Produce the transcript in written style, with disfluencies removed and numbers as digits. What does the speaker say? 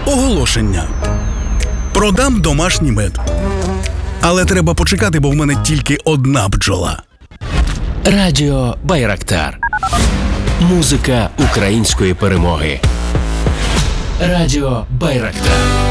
Оголошення. Продам домашній мед. Але треба почекати, бо в мене тільки одна бджола. Радіо Байрактар. Музика української перемоги. Радіо Байрактар.